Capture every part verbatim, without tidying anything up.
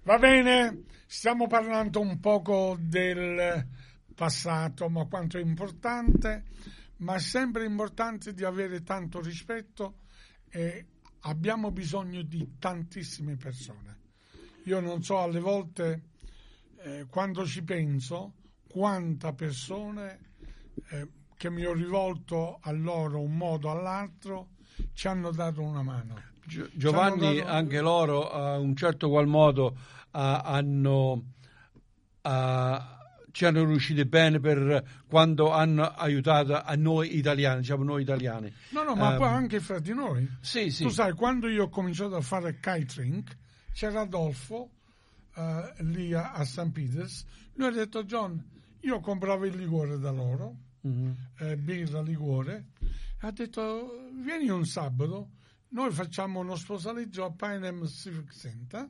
Va bene, stiamo parlando un poco del passato, ma quanto è importante, ma è sempre importante di avere tanto rispetto e abbiamo bisogno di tantissime persone. Io non so, alle volte, eh, quando ci penso, quanta persone eh, che mi ho rivolto a loro un modo o all'altro ci hanno dato una mano. Gio- Giovanni, dato... anche loro a un certo qual modo uh, hanno uh, ci hanno riusciti bene per quando hanno aiutato a noi italiani, diciamo noi italiani. No, no, ma um, poi anche fra di noi. Sì, sì. Tu sai, quando io ho cominciato a fare catering, c'era Adolfo uh, lì a, a Saint Peters, lui ha detto: John, io compravo il liquore da loro, mm-hmm. eh, birra, liquore, ha detto: vieni un sabato, noi facciamo uno sposalizio a Panem Civic Center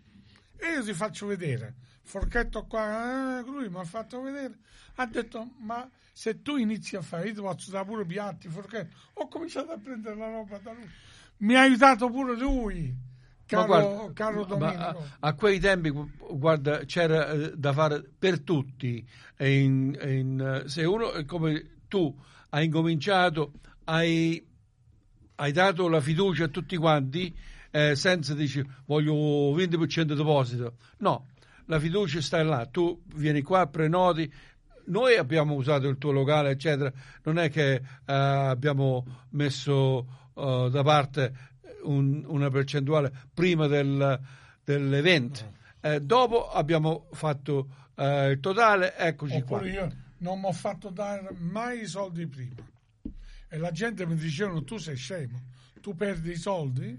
e io ti faccio vedere. Forchetto qua, eh, lui mi ha fatto vedere, ha detto: ma se tu inizi a fare, io ti faccio da pure piatti, forchetto. Ho cominciato a prendere la roba da lui, mi ha aiutato pure lui, caro, guarda, caro Domenico. A, a quei tempi, guarda, c'era eh, da fare per tutti, e in, in, se uno come tu hai incominciato, hai hai dato la fiducia a tutti quanti, eh, senza dici voglio venti per cento deposito. No, la fiducia sta là, tu vieni qua, prenoti, noi abbiamo usato il tuo locale, eccetera, non è che eh, abbiamo messo uh, da parte un, una percentuale prima del, dell'evento. Eh, dopo abbiamo fatto eh, il totale, eccoci Oppure qua. Io non mi ho fatto dare mai i soldi prima. E la gente mi diceva: tu sei scemo, tu perdi i soldi.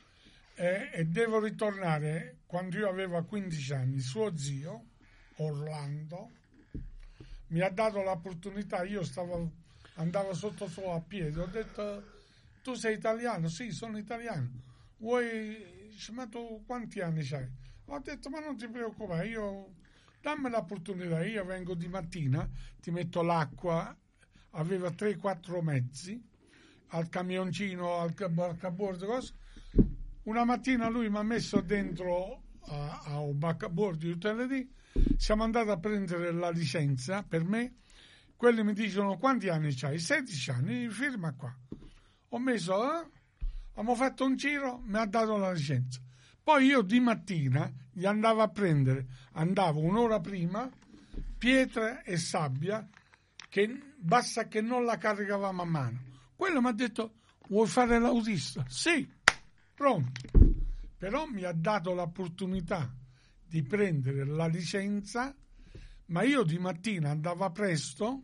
E, e devo ritornare, quando io avevo quindici anni, suo zio Orlando mi ha dato l'opportunità. Io stavo andavo sotto solo a piedi, ho detto: tu sei italiano? Sì, sono italiano. Vuoi, ma tu quanti anni hai? Ho detto: ma non ti preoccupare, io dammi l'opportunità, io vengo di mattina, ti metto l'acqua. Aveva tre quattro mezzi al camioncino, al baccabordo, cosa. Una mattina lui mi ha messo dentro a, a un baccabordo di utility, siamo andati a prendere la licenza per me. Quelli mi dicono: quanti anni c'hai? sedici anni, firma qua. Ho messo, eh? Abbiamo fatto un giro, mi ha dato la licenza. Poi io di mattina gli andavo a prendere, andavo un'ora prima, pietra e sabbia, che basta che non la caricavamo a mano. Quello mi ha detto: vuoi fare l'autista? Sì, pronto. Però mi ha dato l'opportunità di prendere la licenza, ma io di mattina andavo presto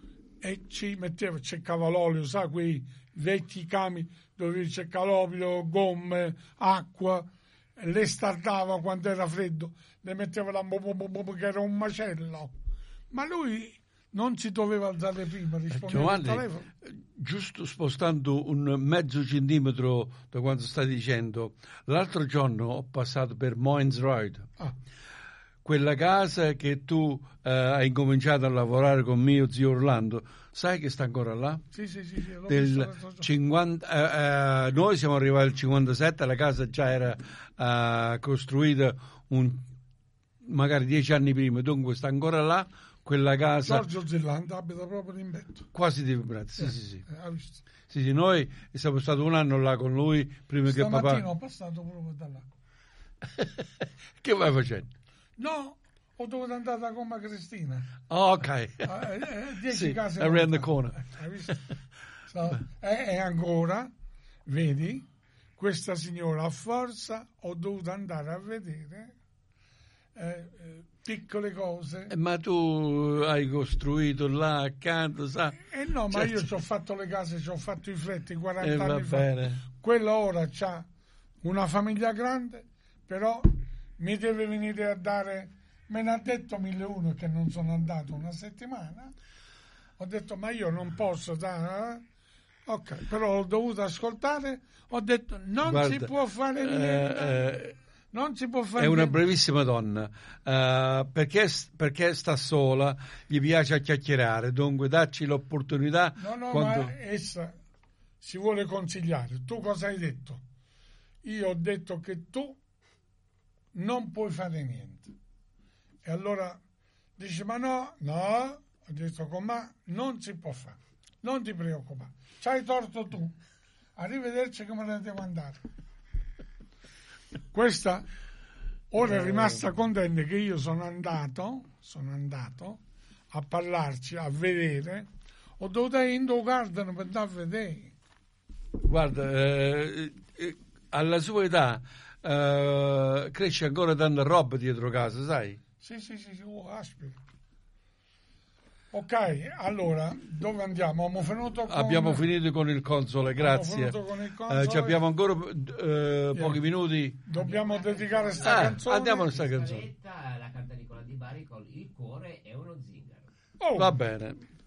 e ci mettevo, cercavo l'olio, sa, quei vecchi cami dove cercava l'olio, gomme, acqua, le stardava quando era freddo, le metteva la bo bo bo bo, che era un macello. Ma lui non si doveva alzare prima, rispondeva al telefono. Giusto spostando un mezzo centimetro da quanto stai dicendo, l'altro giorno ho passato per Moyns Road, ah. quella casa che tu eh, hai incominciato a lavorare con mio zio Orlando, sai che sta ancora là? Sì, sì, sì, sì, l'ho Del cinquanta, eh, eh, noi siamo arrivati al cinquantasette, la casa già era eh, costruita un, magari dieci anni prima, dunque sta ancora là. Quella casa Giorgio Zellanda abita proprio in Betto, quasi di Brazzo, sì, eh, sì, sì. Eh, sì, sì, noi siamo stati un anno là con lui prima che papà. Stamattina ho passato proprio da là. Che vai facendo? No, ho dovuto andare da Gomma Cristina. Oh, ok. Eh, eh, dieci sì, case around the corner. Eh, hai visto? So, e, e ancora, vedi, questa signora a forza ho dovuto andare a vedere eh, eh, piccole cose. Ma tu hai costruito là accanto, sa? Eh no, ma certo. io ci ho fatto le case, ci ho fatto i fletti quaranta eh, anni fa. Bene. Quello ora c'ha una famiglia grande, però mi deve venire a dare, me ne ha detto mille uno che non sono andato una settimana. Ho detto: ma io non posso dare. Ok, però ho dovuto ascoltare, ho detto: non Guarda, si può fare niente. Eh, Non si può fare è una niente. brevissima donna, uh, perché, perché sta sola, gli piace a chiacchierare, dunque dacci l'opportunità. No, no, quando... ma essa si vuole consigliare. Tu cosa hai detto? Io ho detto che tu non puoi fare niente. E allora dice, ma no, no, ho detto con me non si può fare, non ti preoccupare, c'hai torto tu, arrivederci che me ne devo andare. Questa ora è rimasta contenta che io sono andato, sono andato a parlarci, a vedere, ho dovuto andare in tuo garden per andare a vedere. Guarda, eh, eh, alla sua età eh, cresce ancora tanta roba dietro casa, sai? Sì, sì, sì, sì, oh, aspetta. Ok, allora, dove andiamo? Abbiamo finito con... Abbiamo finito con il console, grazie. Con il console. Eh, ci abbiamo ancora eh, pochi minuti. Dobbiamo dedicare sta ah, canzone. Andiamo a questa canzone. La canta Nicola Di Bari con Il cuore è uno zingaro. Oh. Va bene.